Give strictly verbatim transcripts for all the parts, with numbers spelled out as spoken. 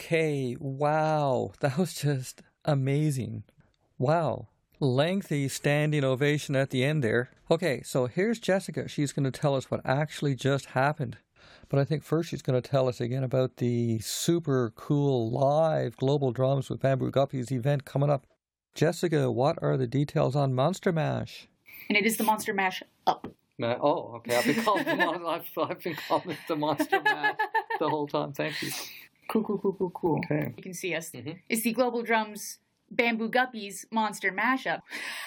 Okay, wow. That was just amazing. Wow. Lengthy standing ovation at the end there. Okay, so here's Jessica. She's going to tell us what actually just happened. But I think first she's going to tell us again about the super cool live Global Drums with Bamboo Guppies event coming up. Jessica, what are the details on Monster Mash? And it is the Monster Mash Up. Ma- oh, okay. I've been calling the mon- I've, I've been calling it the Monster Mash the whole time. Thank you. Cool, cool, cool, cool, cool. Okay. You can see us. Mm-hmm. It's the Global Drums Bamboo Guppies Monster Mashup.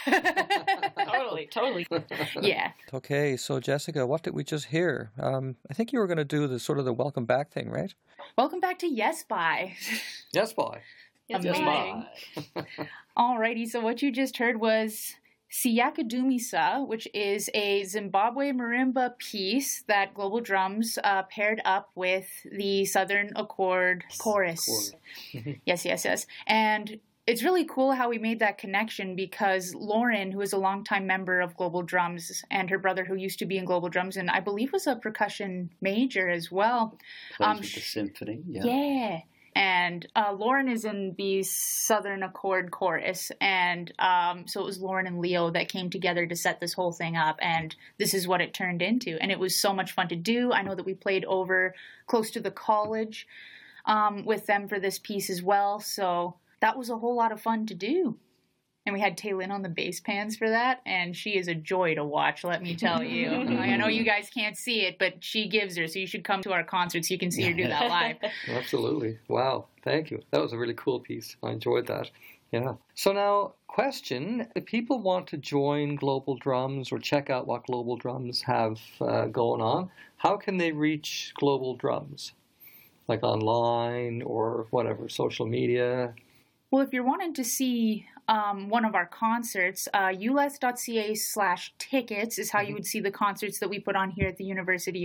Totally, totally. Yeah. Okay, so Jessica, what did we just hear? Um, I think you were going to do the sort of the welcome back thing, right? Welcome back to Yes Bye. Yes, boy. Yes, Amazing. bye. Alrighty, so what you just heard was Siyakadumisa, which is a Zimbabwe marimba piece that Global Drums uh, paired up with the Southern Accord Chorus. Yes, yes, yes. And it's really cool how we made that connection because Lauren, who is a longtime member of Global Drums, and her brother, who used to be in Global Drums, and I believe was a percussion major as well. Plays Um, with the symphony, yeah. Yeah. And uh, Lauren is in the Southern Accord Chorus. And um, so it was Lauren and Leo that came together to set this whole thing up. And this is what it turned into. And it was so much fun to do. I know that we played over close to the college um, with them for this piece as well. So that was a whole lot of fun to do. And we had Taylin on the bass pans for that, and she is a joy to watch, let me tell you. I know you guys can't see it, but she gives her, so you should come to our concert so you can see her do that live. Absolutely. Wow. Thank you. That was a really cool piece. I enjoyed that. Yeah. So now, question. If people want to join Global Drums or check out what Global Drums have uh, going on, how can they reach Global Drums? Like online or whatever, social media? Well, if you're wanting to see um, one of our concerts, uh, ules.ca slash tickets is how you would see the concerts that we put on here at the University